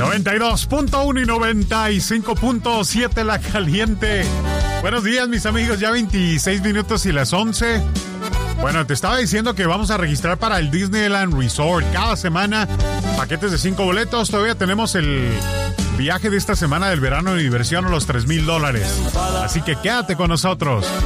92.1 y 95.7 La Caliente. Buenos días, mis amigos. Ya 26 minutos y las 11. Bueno, te estaba diciendo que vamos a registrar para el Disneyland Resort. Cada semana, paquetes de 5 boletos. Todavía tenemos el viaje de esta semana del verano de diversión a los $3,000. Así que quédate con nosotros.